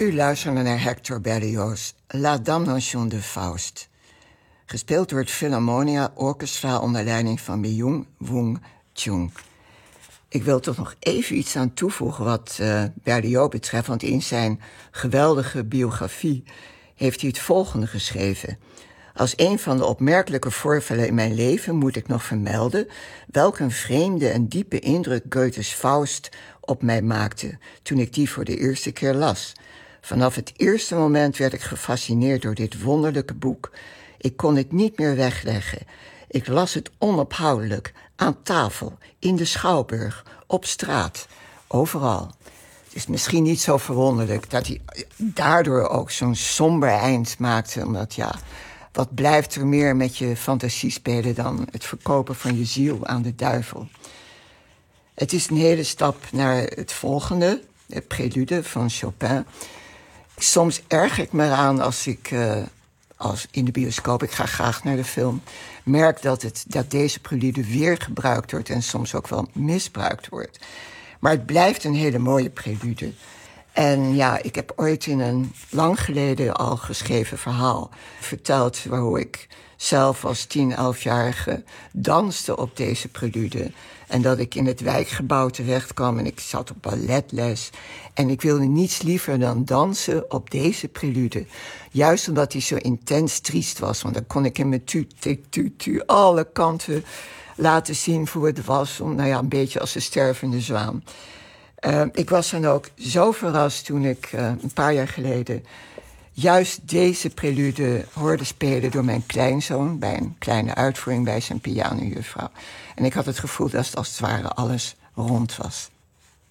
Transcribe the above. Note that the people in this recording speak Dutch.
U luisterde naar Hector Berlioz' La Damnation de Faust. Gespeeld door het Philharmonia Orchestra onder leiding van Byung-Whun Chung. Ik wil toch nog even iets aan toevoegen wat Berlioz betreft, want in zijn geweldige biografie heeft hij het volgende geschreven. Als een van de opmerkelijke voorvallen in mijn leven moet ik nog vermelden welk een vreemde en diepe indruk Goethes Faust op mij maakte toen ik die voor de eerste keer las. Vanaf het eerste moment werd ik gefascineerd door dit wonderlijke boek. Ik kon het niet meer wegleggen. Ik las het onophoudelijk, aan tafel, in de schouwburg, op straat, overal. Het is misschien niet zo verwonderlijk dat hij daardoor ook zo'n somber eind maakte, omdat wat blijft er meer met je fantasie spelen dan het verkopen van je ziel aan de duivel? Het is een hele stap naar het volgende, de prelude van Chopin. Soms erger ik me eraan als ik als in de bioscoop, ik ga graag naar de film, merk dat deze prelude weer gebruikt wordt en soms ook wel misbruikt wordt. Maar het blijft een hele mooie prelude. En ik heb ooit in een lang geleden al geschreven verhaal verteld hoe ik zelf als 10, 11-jarige danste op deze prelude. En dat ik in het wijkgebouw terecht kwam en ik zat op balletles. En ik wilde niets liever dan dansen op deze prelude. Juist omdat hij zo intens triest was. Want dan kon ik in mijn tu alle kanten laten zien hoe het was. Een beetje als de stervende zwaan. Ik was dan ook zo verrast toen ik een paar jaar geleden juist deze prelude hoorde spelen door mijn kleinzoon bij een kleine uitvoering bij zijn pianojuffrouw. En ik had het gevoel dat als het ware alles rond was.